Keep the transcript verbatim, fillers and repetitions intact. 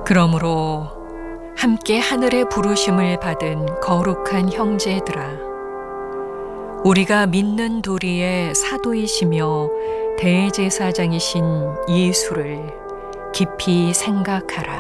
그러므로 함께 하늘의 부르심을 받은 거룩한 형제들아, 우리가 믿는 도리의 사도이시며 대제사장이신 예수를 깊이 생각하라.